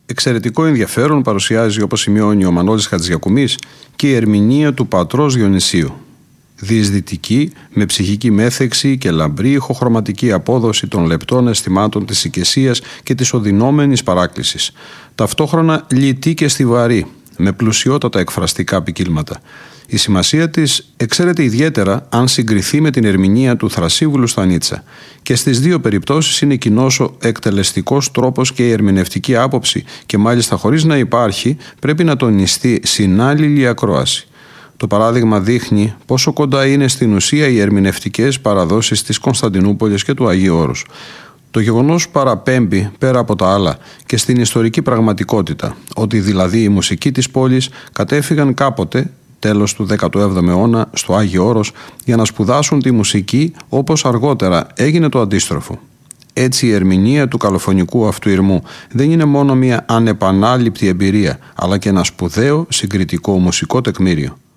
Εξαιρετικό ενδιαφέρον παρουσιάζει, όπως σημειώνει ο Μανώλης Χατζιακουμής, και η ερμηνεία του πατρός Διονυσίου. Διεισδυτική, με ψυχική μέθεξη και λαμπρή ηχοχρωματική απόδοση των λεπτών αισθημάτων της οικεσίας και της οδυνόμενης παράκλησης. Ταυτόχρονα λιτή και στιβαρή, με πλουσιότατα εκφραστικά ποικίλματα. Η σημασία της εξαίρεται ιδιαίτερα αν συγκριθεί με την ερμηνεία του Θρασίβουλου Στανίτσα. Και στις δύο περιπτώσεις είναι κοινός ο εκτελεστικός τρόπος και η ερμηνευτική άποψη, και μάλιστα χωρίς να υπάρχει, πρέπει να τονιστεί συνάλληλη ακρόαση. Το παράδειγμα δείχνει πόσο κοντά είναι στην ουσία οι ερμηνευτικές παραδόσεις της Κωνσταντινούπολης και του Αγίου Όρους. Το γεγονός παραπέμπει, πέρα από τα άλλα, και στην ιστορική πραγματικότητα, ότι δηλαδή οι μουσικοί της πόλης κατέφυγαν κάποτε, τέλος του 17ου αιώνα, στο Άγιο Όρος για να σπουδάσουν τη μουσική, όπως αργότερα έγινε το αντίστροφο. Έτσι η ερμηνεία του καλοφωνικού αυτού ηρμού δεν είναι μόνο μια ανεπανάληπτη εμπειρία, αλλά και ένα σπουδαίο συγκριτικό μουσικό τεκμήριο.